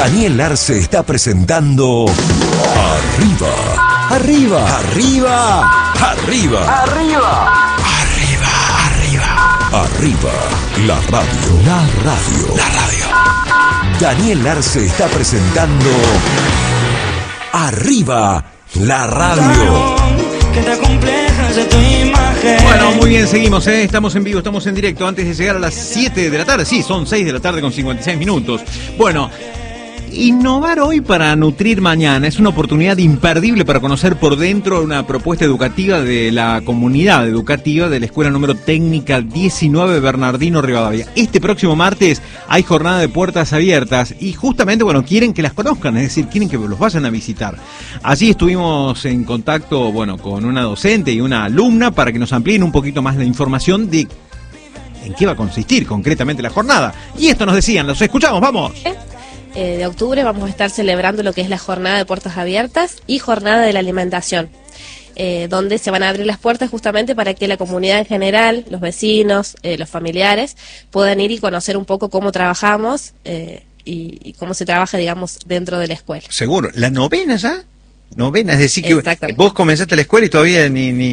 Daniel Arce está presentando Arriba, Arriba, Arriba, Arriba, Arriba, Arriba, Arriba, Arriba, la radio, la radio, la radio. Daniel Arce está presentando Arriba, la radio. Bueno, muy bien, seguimos, estamos en vivo, estamos en directo antes de llegar a las 7 de la tarde. Sí, son 6 de la tarde con 56 minutos. Bueno, innovar hoy para nutrir mañana es una oportunidad imperdible para conocer por dentro una propuesta educativa de la comunidad educativa de la Escuela Número Técnica 19 Bernardino Rivadavia. Este próximo martes hay jornada de puertas abiertas y justamente, bueno, quieren que las conozcan, es decir, quieren que los vayan a visitar. Allí estuvimos en contacto, bueno, con una docente y una alumna para que nos amplíen un poquito más la información de en qué va a consistir concretamente la jornada. Y esto nos decían, los escuchamos, vamos. De octubre vamos a estar celebrando lo que es la jornada de puertas abiertas y jornada de la alimentación, donde se van a abrir las puertas justamente para que la comunidad en general, los vecinos, los familiares, puedan ir y conocer un poco cómo trabajamos y cómo se trabaja, digamos, dentro de la escuela. Seguro. ¿La novena ya? Novena, es decir que vos comenzaste la escuela y todavía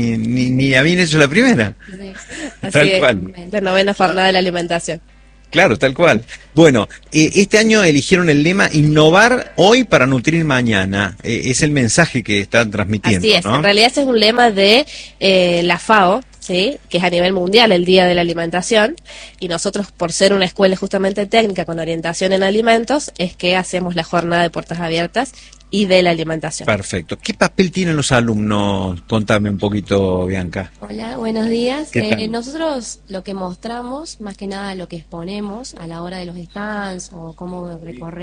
ni habían hecho la primera. Sí. Así Tal es, cual. la novena jornada de la alimentación. Claro, tal cual. Bueno, este año eligieron el lema Innovar hoy para nutrir mañana. Es el mensaje que están transmitiendo. Así es, ¿no? En realidad ese es un lema de la FAO, ¿sí? Que es a nivel mundial el Día de la Alimentación, y nosotros, por ser una escuela justamente técnica con orientación en alimentos, es que hacemos la jornada de puertas abiertas y de la alimentación. Perfecto. ¿Qué papel tienen los alumnos? Contame un poquito, Bianca. Hola, buenos días. ¿Qué tal? Nosotros lo que mostramos, más que nada lo que exponemos a la hora de los stands o cómo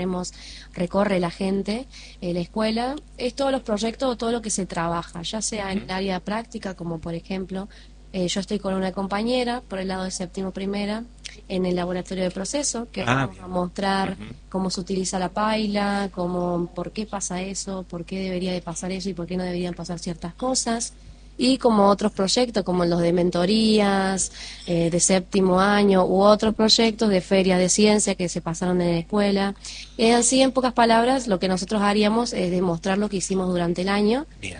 recorre la gente la escuela, es todos los proyectos o todo lo que se trabaja, ya sea en el área práctica, como por ejemplo, yo estoy con una compañera por el lado de séptimo primera en el laboratorio de proceso, que vamos a mostrar cómo se utiliza la paila, por qué pasa eso, por qué debería de pasar eso y por qué no deberían pasar ciertas cosas. Y como otros proyectos, como los de mentorías, de séptimo año, u otros proyectos de ferias de ciencia que se pasaron en la escuela. Así, en pocas palabras, lo que nosotros haríamos es demostrar lo que hicimos durante el año,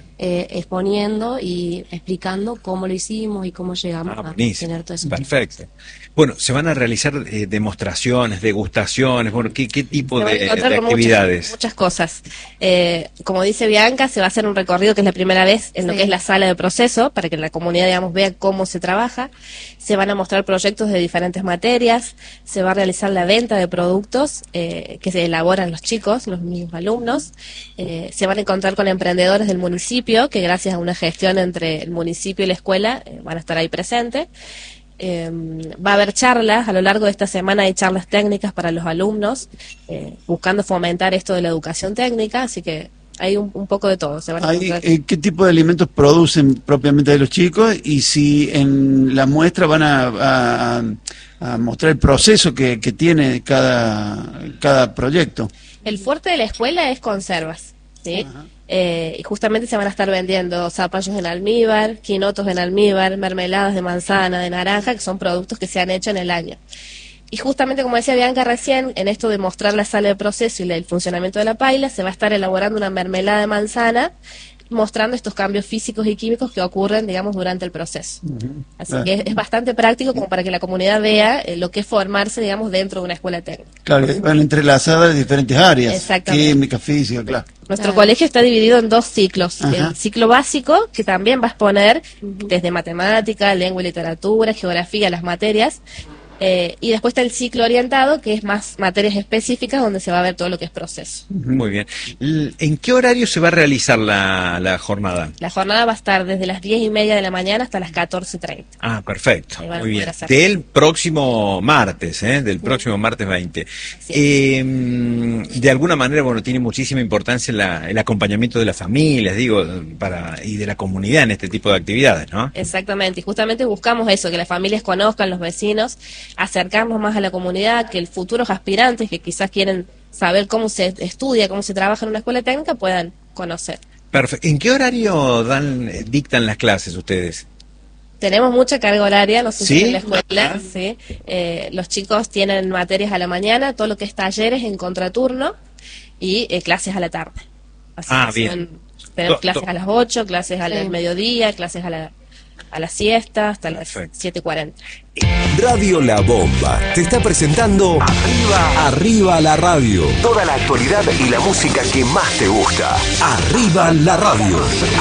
exponiendo y explicando cómo lo hicimos y cómo llegamos a tener todo eso. Perfecto. Bueno, se van a realizar demostraciones, degustaciones, bueno, ¿qué tipo de actividades? Muchas cosas. Como dice Bianca, se va a hacer un recorrido que es la primera vez en lo que es la sala de proceso, para que la comunidad, digamos, vea cómo se trabaja. Se van a mostrar proyectos de diferentes materias, se va a realizar la venta de productos que se elaboran los chicos, los mismos alumnos. Se van a encontrar con emprendedores del municipio, que gracias a una gestión entre el municipio y la escuela van a estar ahí presentes. Va a haber charlas, a lo largo de esta semana hay charlas técnicas para los alumnos, buscando fomentar esto de la educación técnica, así que hay un poco de todo. ¿Qué tipo de alimentos producen propiamente de los chicos? Y si en la muestra van a mostrar el proceso que tiene cada proyecto. El fuerte de la escuela es conservas, ¿sí? Y justamente se van a estar vendiendo zapallos en almíbar, quinotos en almíbar, mermeladas de manzana, de naranja, que son productos que se han hecho en el año. Y justamente, como decía Bianca recién, en esto de mostrar la sala de proceso y el funcionamiento de la paila, se va a estar elaborando una mermelada de manzana, mostrando estos cambios físicos y químicos que ocurren, digamos, durante el proceso. Así que es bastante práctico como para que la comunidad vea lo que es formarse, digamos, dentro de una escuela técnica. Claro, van entrelazadas de diferentes áreas. Exactamente. Química, física, claro. Nuestro colegio está dividido en 2 ciclos. El ciclo básico, que también va a exponer desde matemática, lengua y literatura, geografía, las materias. Y después está el ciclo orientado, que es más materias específicas, donde se va a ver todo lo que es proceso. Muy bien. ¿En qué horario se va a realizar la jornada? La jornada va a estar desde las 10:30 de la mañana hasta las 14:30. Ah, perfecto. Muy bien. Del próximo martes, del próximo martes 20. De alguna manera, bueno, tiene muchísima importancia el acompañamiento de las familias, digo, y de la comunidad en este tipo de actividades, ¿no? Exactamente. Y justamente buscamos eso, que las familias conozcan, los vecinos, acercarnos más a la comunidad, que los futuros aspirantes que quizás quieren saber cómo se estudia, cómo se trabaja en una escuela técnica, puedan conocer. Perfecto. ¿En qué horario dictan las clases ustedes? Tenemos mucha carga horaria nosotros ¿Sí? en la escuela, ¿sí? Los chicos tienen materias a la mañana, todo lo que es talleres en contraturno, y clases a la tarde. Así que bien. pero clases a las 8, clases al mediodía, clases a la siesta, hasta las Perfecto. 7:40. Radio La Bomba te está presentando Arriba la Radio. Toda la actualidad y la música que más te gusta. Arriba la Radio.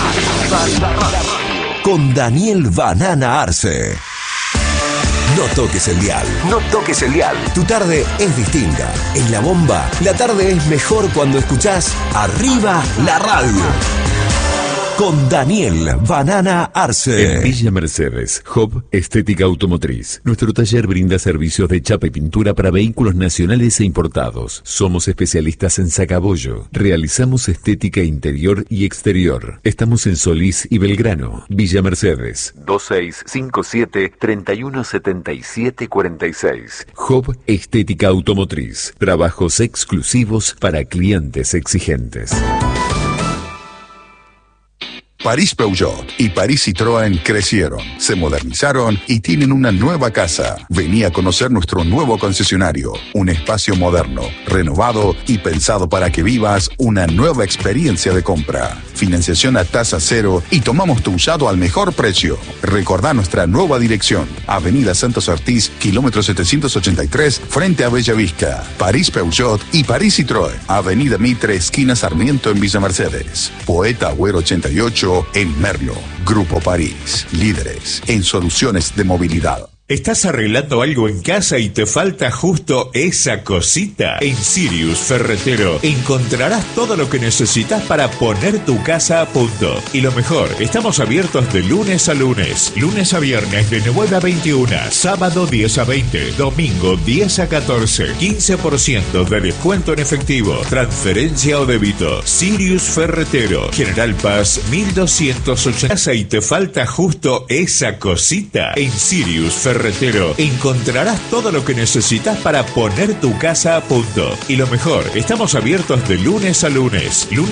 Con Daniel Banana Arce. No toques el dial. No toques el dial. Tu tarde es distinta. En La Bomba, la tarde es mejor cuando escuchás Arriba la Radio. Con Daniel Banana Arce. En Villa Mercedes, Hub Estética Automotriz. Nuestro taller brinda servicios de chapa y pintura para vehículos nacionales e importados. Somos especialistas en sacabollo. Realizamos estética interior y exterior. Estamos en Solís y Belgrano. Villa Mercedes, 2657-317746. Hub Estética Automotriz. Trabajos exclusivos para clientes exigentes. París Peugeot y París Citroën crecieron, se modernizaron y tienen una nueva casa. Vení a conocer nuestro nuevo concesionario, un espacio moderno, renovado y pensado para que vivas una nueva experiencia de compra. Financiación a tasa cero y tomamos tu usado al mejor precio. Recordá nuestra nueva dirección, Avenida Santos Ortiz, kilómetro 783, frente a Bella Vista. París Peugeot y París Citroën, Avenida Mitre, esquina Sarmiento en Villa Mercedes. Poeta Agüero 88 en Merlo. Grupo París, líderes en soluciones de movilidad. ¿Estás arreglando algo en casa y te falta justo esa cosita? En Sirius Ferretero encontrarás todo lo que necesitas para poner tu casa a punto. Y lo mejor, estamos abiertos de lunes a lunes, lunes a viernes de 9 a 21, sábado 10 a 20, domingo 10 a 14, 15% de descuento en efectivo, transferencia o débito. Sirius Ferretero, General Paz 1280. Y te falta justo esa cosita. En Sirius Ferretero encontrarás todo lo que necesitas para poner tu casa a punto. Y lo mejor, estamos abiertos de lunes a lunes, lunes